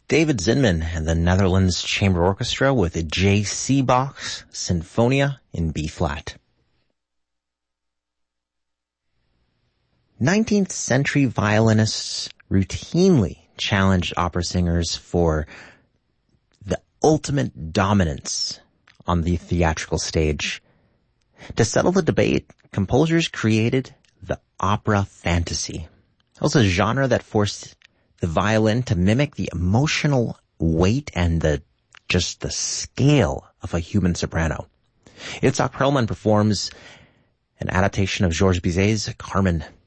David Zinman and the Netherlands Chamber Orchestra with a J.C. Bach's Sinfonia in B-flat. 19th century violinists routinely challenged opera singers for the ultimate dominance on the theatrical stage. To settle the debate, composers created the opera fantasy. It was a genre that forced the violin to mimic the emotional weight and the scale of a human soprano. Itzhak Perlman performs an adaptation of Georges Bizet's Carmen.